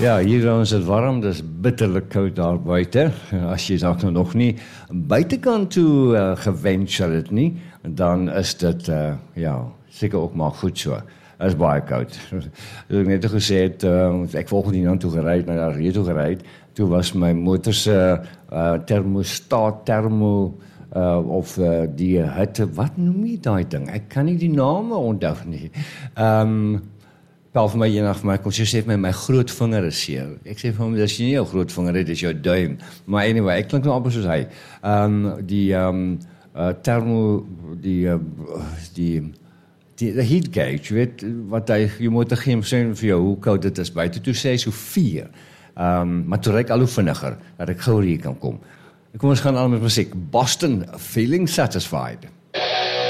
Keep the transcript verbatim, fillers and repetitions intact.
Ja, hier is het warm, dis bitterlik koud daar buite. As jy dalk nou nog nie buitekant toe uh, geventure het nie, dan is dit uh, ja, seker ook maar goed so. Dit is baie koud. Ek net gesê het, uh, ek volgende die toe gery, na daar hier toe gery, toe was my motor se uh, thermostaat termo uh, of uh, die hitte, wat noem jy daai ding? Ek kan nie die name onthou nie. Ehm um, Paul vir my eendag vir my kom sy sê vir my my groot vinger is seer. Ek sê vir hom dis nie jou groot vinger dit is jou duim. Maar anyway, ek klink nou amper soos hy. Ehm um, die ehm um, uh, termo die uh, die die the heat gauge, weet wat hy jy moet gee sê vir jou hoe koud dit is buite. Toe sê hy so vier. Ehm um, maar toe ry ek al hoe vinniger dat ek gou hier kan kom. Kom ons gaan aan met musiek. Boston, Feeling Satisfied.